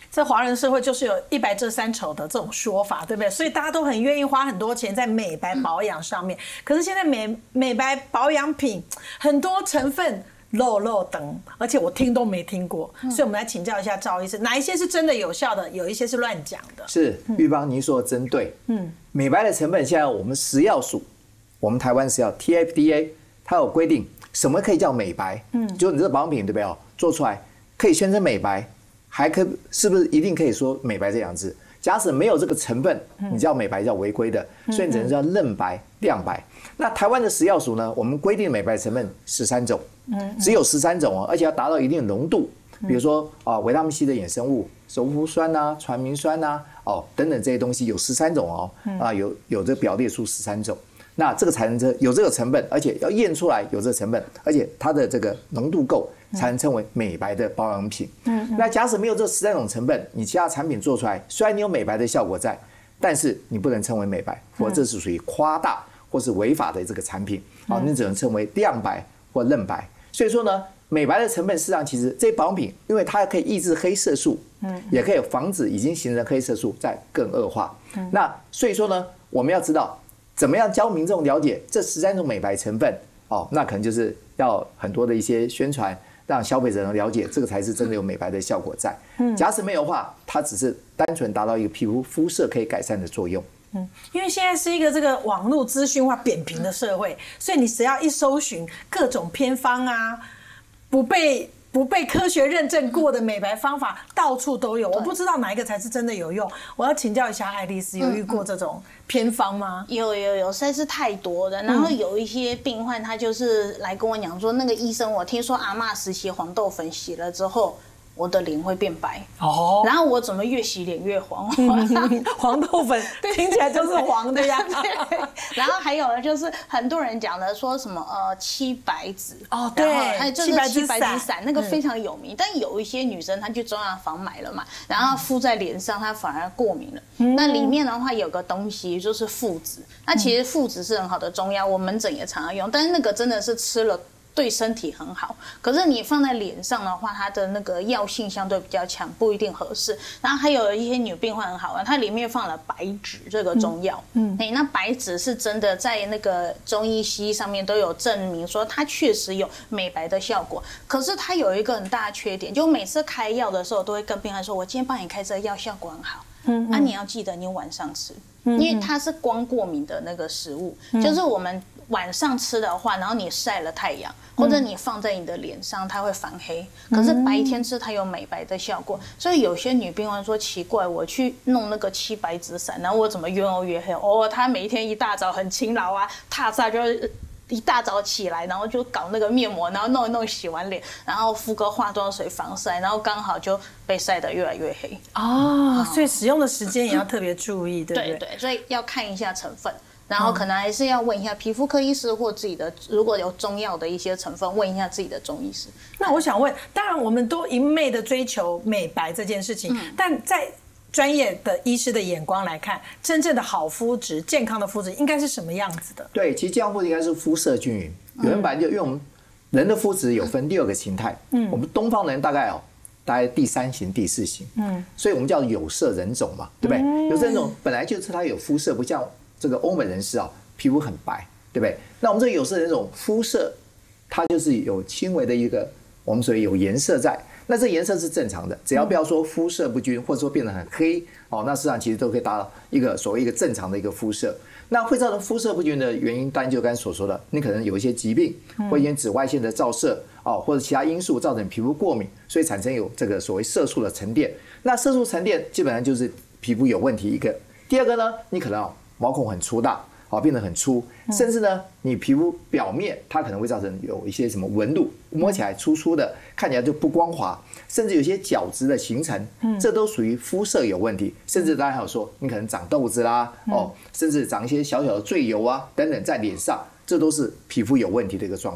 在华人社会就是有100遮3丑的这种说法，对不对？所以大家都很愿意花很多钱在美白保养上面。可是现在美白保养品很多成分漏等，而且我听都没听过，所以我们来请教一下赵医师，哪一些是真的有效的，有一些是乱讲的？ 是玉邦您说的真对，美白的成分现在我们食药署，我们台湾食药 TFDA 它有规定什么可以叫美白，就你这个保养品对不对？做出来可以宣称美白，还可是不是一定可以说美白这两字？假使没有这个成分，你叫美白叫违规的，所以你只能叫嫩白、亮白。那台湾的食药署呢，我们规定美白成分13种，只有13种哦，而且要达到一定的浓度，比如说维他命 C 的衍生物，熟肤酸啊、传明酸啊，等等这些东西有13种哦，有这表列出13种。那这个才能有这个成分，而且要验出来有这个成分，而且它的这个浓度够，才能称为美白的保养品。那假使没有这13种成分，你其他产品做出来，虽然你有美白的效果在，但是你不能称为美白，或者这是属于夸大或是违法的这个产品，你只能称为亮白或嫩白。所以说呢，美白的成分事实上其实这些保养品，因为它可以抑制黑色素，也可以防止已经形成黑色素再更恶化。那所以说呢，我们要知道怎么样教民众了解这13种美白成分，那可能就是要很多的一些宣传，让消费者能了解，这个才是真的有美白的效果在。假使没有的话，它只是单纯达到一个皮肤肤色可以改善的作用。 因为现在是一个这个网络资讯化扁平的社会，所以你只要一搜寻各种偏方啊，不被科学认证过的美白方法到处都有，我不知道哪一个才是真的有用。我要请教一下爱丽丝，有遇过这种偏方吗？ 有，实在是太多了。然后有一些病患他就是来跟我讲说，那个医生，我听说阿嬷时期黄豆粉洗了之后，我的脸会变白哦，然后我怎么越洗脸越黄？ 黄豆粉听起来就是黄的呀。 然后还有呢，就是很多人讲的说什么七白子哦，对， 还有就是七白子散，那个非常有名。但有一些女生她去中药房买了嘛，然后敷在脸上，她反而过敏了。那里面的话有个东西就是附子，那其实附子是很好的中药，我门诊也常常用，但是那个真的是吃了对身体很好，可是你放在脸上的话，它的那个药性相对比较强，不一定合适。然后还有一些女病患很好玩，它里面放了白芷这个中药，那白芷是真的在那个中医西医上面都有证明说它确实有美白的效果。可是它有一个很大的缺点，就每次开药的时候都会跟病患说，我今天帮你开这个药效果很好，你要记得你晚上吃，因为它是光过敏的那个食物，就是我们晚上吃的话，然后你晒了太阳，或者你放在你的脸上，它会反黑。可是白天吃它有美白的效果，所以有些女病患说奇怪，我去弄那个七白芷散，然后我怎么越弄越黑？她每一天一大早很勤劳啊，踏煞就是一大早起来，然后就搞那个面膜，然后弄一弄，洗完脸，然后敷个化妆水、防晒，然后刚好就被晒得越来越黑。 所以使用的时间也要特别注意，对不对？ 对，所以要看一下成分。然后可能还是要问一下皮肤科医师或自己的，如果有中药的一些成分，问一下自己的中医师。 那我想问，当然我们都一昧的追求美白这件事情，但在专业的医师的眼光来看，真正的好肤质、健康的肤质应该是什么样子的？ 对，其实健康肤质应该是肤色均匀。有人本来就因为我们人的肤质有分6个形态，我们东方人大概第3型、第4型，所以我们叫有色人种嘛，对不对？有色人种本来就是它有肤色，不像这个欧美人士皮肤很白，对不对？那我们这个有色人种肤色，它就是有轻微的一个我们所谓有颜色在，那这颜色是正常的，只要不要说肤色不均，或者说变得很黑那事实上其实都可以达到一个所谓一个正常的一个肤色。那会造成肤色不均的原因，当然就刚才所说的，你可能有一些疾病，或一些紫外线的照射或者其他因素造成皮肤过敏，所以产生有这个所谓色素的沉淀。那色素沉淀基本上就是皮肤有问题一个。第二个呢，你可能毛孔很粗大，变得很粗，甚至呢，你皮肤表面它可能会造成有一些什么纹路，摸起来粗粗的，看起来就不光滑，甚至有些角质的形成，这都属于肤色有问题。甚至大家还有说，你可能长痘子啦，甚至长一些小小的赘疣啊等等在脸上，这都是皮肤有问题的一个状况。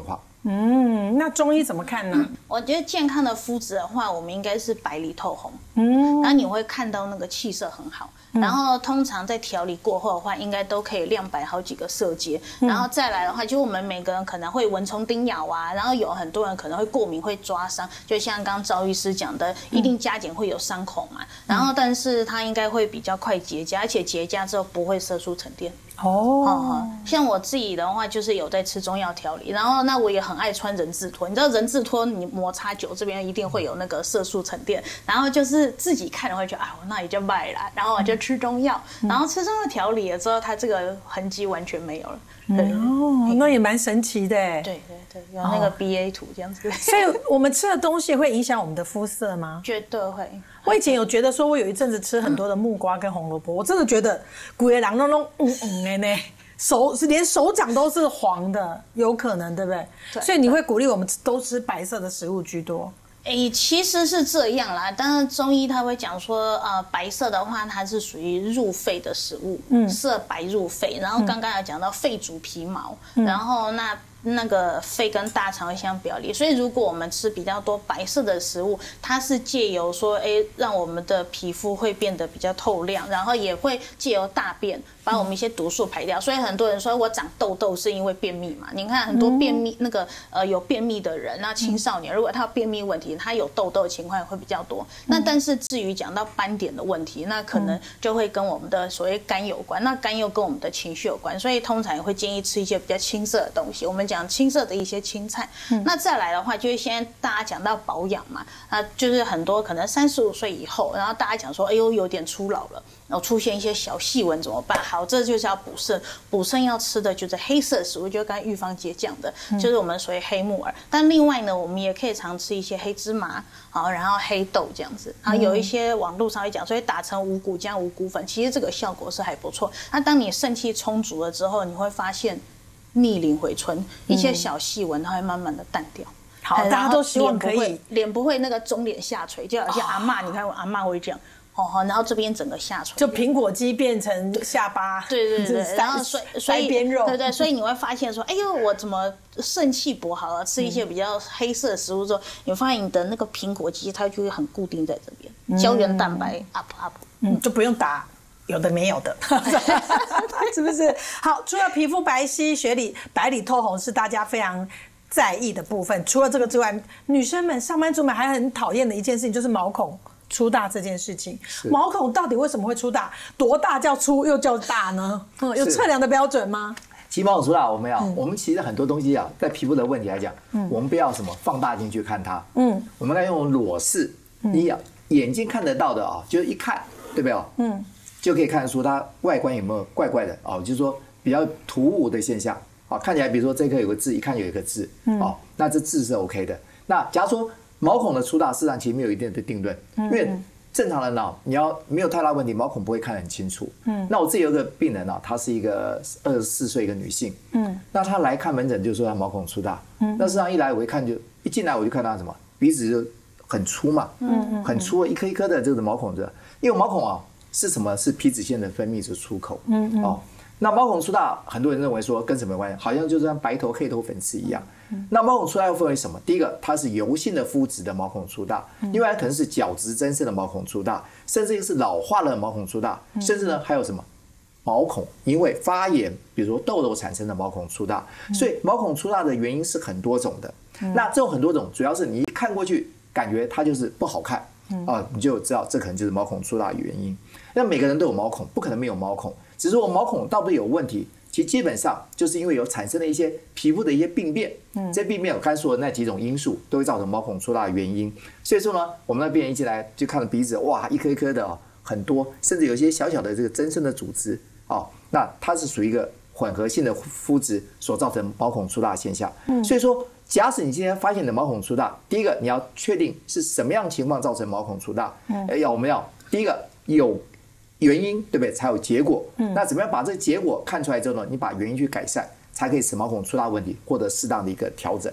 那中医怎么看呢？ 我觉得健康的肤质的话，我们应该是白里透红，然后你会看到那个气色很好。然后通常在调理过后的话，应该都可以亮白好几个色阶。然后再来的话，就我们每个人可能会蚊虫叮咬啊，然后有很多人可能会过敏、会抓伤，就像刚刚赵医师讲的，一定加减会有伤口嘛。然后但是它应该会比较快结痂，而且结痂之后不会色素沉淀。像我自己的话，就是有在吃中药调理，然后那我也很爱穿人字拖。你知道人字拖你摩擦久，这边一定会有那个色素沉淀，然后就是自己看了会觉得啊，那也就卖了，然后我就吃中药，然后吃中药调理了之后，它这个痕迹完全没有了。 那也蛮神奇的。 对，有那个 BA 图这样子。 所以我们吃的东西会影响我们的肤色吗？ 绝对会。 我以前有觉得说，我有一阵子吃很多的木瓜跟红萝卜，我真的觉得古野狼那种的呢，连手掌都是黄的，有可能对不对？对。所以你会鼓励我们都吃白色的食物居多。 其实是这样啦，但是中医他会讲说，白色的话它是属于入肺的食物，色白入肺。然后刚刚有讲到肺主皮毛，然后那个肺跟大肠会相表里，所以如果我们吃比较多白色的食物，它是借由说，让我们的皮肤会变得比较透亮，然后也会借由大便把我们一些毒素排掉。所以很多人说我长痘痘是因为便秘嘛，你看很多便秘有便秘的人，那青少年如果他有便秘问题，他有痘痘的情况会比较多。那但是至于讲到斑点的问题，那可能就会跟我们的所谓肝有关，那肝又跟我们的情绪有关，所以通常也会建议吃一些比较青色的东西。我们讲青色的一些青菜，那再来的话，就是现在大家讲到保养嘛，就是很多可能35岁以后，然后大家讲说，有点初老了，然后出现一些小细纹怎么办？好，这就是要补肾，补肾要吃的就是黑色食物，就刚才玉芳姐讲的，就是我们所谓黑木耳。但另外呢，我们也可以常吃一些黑芝麻，好，然后黑豆这样子。啊，有一些网络上会讲，所以打成五谷浆、五谷粉，其实这个效果是还不错。那当你肾气充足了之后，你会发现逆龄回春，一些小细纹它会慢慢的淡掉。 好，大家都希望可以脸不会那个中脸下垂，就好像阿嬷，你看我阿嬷会这样。然后这边整个下垂， 就苹果肌变成下巴， 对，然后腮边肉， 对，所以你会发现说，我怎么肾气补好了，吃一些比较黑色的食物之后，你发现你的那个苹果肌它就会很固定在这边，胶原蛋白 up， 就不用打有的没有的，是不是？好，除了皮肤白皙、白里透红是大家非常在意的部分，除了这个之外，女生们、上班族们还很讨厌的一件事情就是毛孔粗大这件事情。毛孔到底为什么会粗大？多大叫粗又叫大呢？有测量的标准吗？ 其实毛孔粗大，我们其实很多东西啊，在皮肤的问题来讲，我们不要什么放大镜去看它，我们来用裸视，你眼睛看得到的啊，就是一看，对不对？就可以看得出它外观有没有怪怪的哦，就是说比较突兀的现象啊，看起来比如说这颗有个痣，一看有一个痣，那这痣是 OK 的。那假如说毛孔的粗大，事实上其实没有一定的定论，因为正常人你要没有太大问题，毛孔不会看得很清楚。那我自己有个病人她是一个24岁一个女性，那她来看门诊就说她毛孔粗大，那事实上一来我一看一进来我就看她什么鼻子就很粗嘛，很粗一颗一颗的这个毛孔的，因为毛孔是什么？是皮脂腺的分泌之出口。那毛孔粗大，很多人认为说跟什么有关系？好像就像白头黑头粉刺一样。那毛孔粗大又分为什么？第一个，它是油性的肤质的毛孔粗大；另外可能是角质增生的毛孔粗大，甚至是老化的毛孔粗大，甚至呢还有什么毛孔因为发炎，比如说痘痘产生的毛孔粗大。所以毛孔粗大的原因是很多种的。那这种很多种，主要是你一看过去，感觉它就是不好看你就知道这可能就是毛孔粗大的原因。那每个人都有毛孔，不可能没有毛孔，只是说毛孔到底有问题，其实基本上就是因为有产生了一些皮肤的一些病变，这病变我刚才说的那几种因素都会造成毛孔粗大的原因。所以说呢，我们那病人一进来就看到鼻子，哇，一颗一颗的很多，甚至有一些小小的这个增生的组织那它是属于一个混合性的肤质所造成毛孔粗大的现象。所以说，假使你今天发现你的毛孔粗大，第一个你要确定是什么样的情况造成毛孔粗大，我们要第一个有原因，对不对？才有结果。那怎么样把这个结果看出来之后呢？你把原因去改善，才可以使毛孔粗大问题获得适当的一个调整。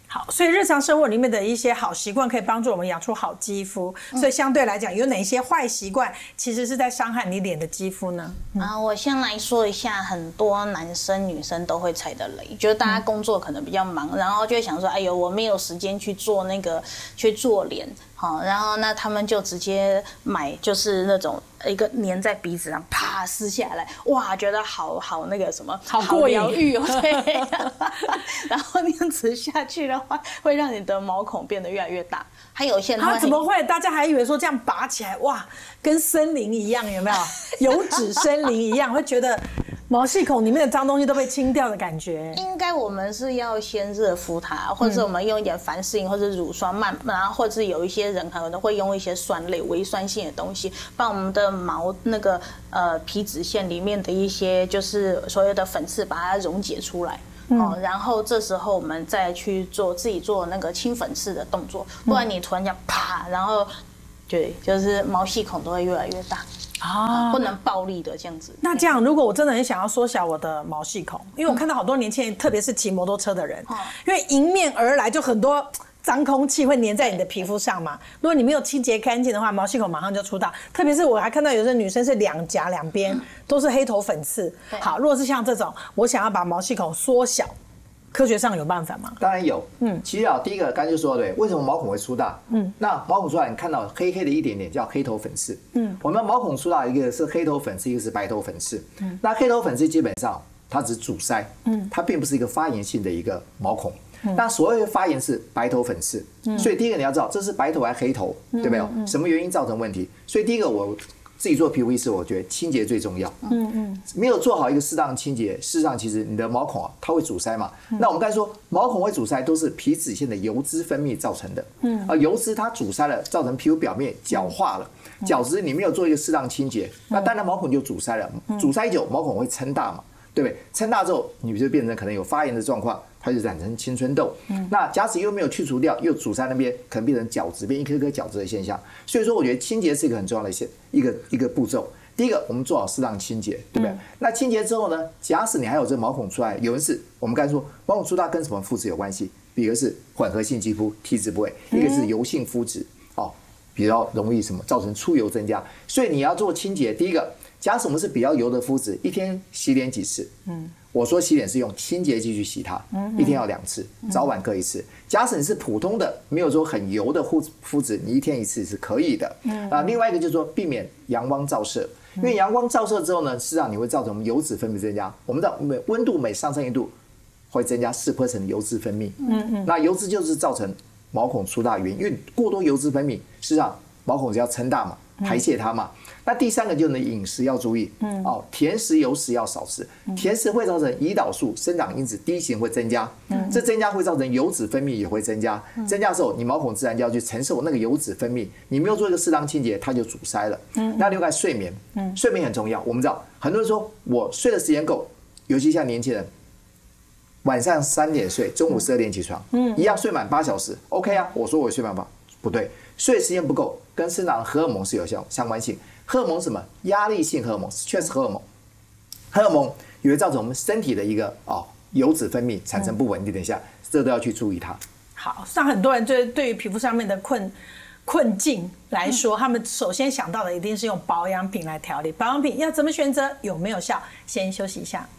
好，所以日常生活里面的一些好习惯可以帮助我们养出好肌肤，所以相对来讲，有哪些坏习惯其实是在伤害你脸的肌肤呢？ 我先来说一下，很多男生女生都会踩的雷，就是大家工作可能比较忙，然后就会想说，哎呦，我没有时间去做脸，好，然后那他们就直接买就是那种一个粘在鼻子上，啪撕下来，哇，觉得好那个什么， 好过瘾疗愈哦，对。然后那样子下去的话，会让你的毛孔变得越来越大。还有一些人怎么会？大家还以为说这样拔起来，哇，跟森林一样，有没有？油脂森林一样，会觉得毛细孔里面的脏东西都被清掉的感觉。 应该我们是要先热敷它，或者我们用一点凡士林或者乳霜然后或者有一些人可能会用一些酸类、微酸性的东西，把我们的毛那个皮脂腺里面的一些就是所谓的粉刺，把它溶解出来。然后这时候我们再去自己做那个清粉刺的动作，不然你突然间啪，然后对，就是毛细孔都会越来越大啊，不能暴力的这样子。 那这样，如果我真的很想要缩小我的毛细孔，因为我看到好多年轻人，特别是骑摩托车的人，因为迎面而来就很多脏空气会粘在你的皮肤上嘛。如果你没有清洁干净的话，毛细孔马上就出大。特别是我还看到有些女生是两颊两边都是黑头粉刺。好，如果是像这种，我想要把毛细孔缩小，科学上有办法吗？ 当然有。其实第一个刚才就说对，为什么毛孔会粗大？那毛孔粗大，你看到黑黑的一点点叫黑头粉刺。我们毛孔粗大，一个是黑头粉刺，一个是白头粉刺。那黑头粉刺基本上它只阻塞，它并不是一个发炎性的一个毛孔。那所谓的发炎是白头粉刺，所以第一个你要知道这是白头还是黑头，对不对？什么原因造成问题？所以第一个我自己做皮肤医师，我觉得清洁最重要。没有做好一个适当的清洁，事实上其实你的毛孔它会阻塞嘛。那我们刚才说毛孔会阻塞，都是皮脂腺的油脂分泌造成的。油脂它阻塞了，造成皮肤表面角化了。角质你没有做一个适当清洁，那当然毛孔就阻塞了。阻塞久，毛孔会撑大嘛，对不对？撑大之后，你就变成可能有发炎的状况。它就染成青春痘，那假使又没有去除掉，又阻塞那边，可能变成角质，变一颗颗角质的现象。所以说，我觉得清洁是一个很重要的一个步骤。第一个，我们做好适当清洁，对不对？那清洁之后呢，假使你还有这毛孔出来，有人是我们刚才说毛孔粗大跟什么肤质有关系？比如是混合性肌肤 T 字部位，一个是油性肤质，比较容易什么造成出油增加。所以你要做清洁，第一个，假使我们是比较油的肤质，一天洗脸几次？我说洗脸是用清洁剂去洗它，一天要2次，早晚各1次。假使你是普通的，没有说很油的肤质，你一天1次是可以的。另外一个就是说避免阳光照射，因为阳光照射之后呢，事实上你会造成我们油脂分泌增加。我们知道温度每上升1度，会增加4%的油脂分泌。那油脂就是造成毛孔粗大的原因，因为过多油脂分泌，事实上毛孔只要撑大嘛，排泄它嘛。那第三个就是你饮食要注意，甜食、油食要少吃。甜食会造成胰岛素生长因子低型会增加，这增加会造成油脂分泌也会增加。增加的时候，你毛孔自然就要去承受那个油脂分泌，你没有做一个适当清洁，它就阻塞了。那另外睡眠，睡眠很重要。我们知道很多人说我睡的时间够，尤其像年轻人，晚上3点睡，中午12点起床，一样睡满8小时 ，OK 啊？我说我睡满8，不对，睡的时间不够，跟生长荷尔蒙是有相关性。荷尔蒙什么？压力性荷尔蒙，确实荷尔蒙。荷尔蒙也会造成我们身体的一个油脂分泌产生不稳定的下，这都要去注意它。 好，像很多人对于皮肤上面的困境来说，他们首先想到的一定是用保养品来调理。保养品要怎么选择？有没有效？先休息一下。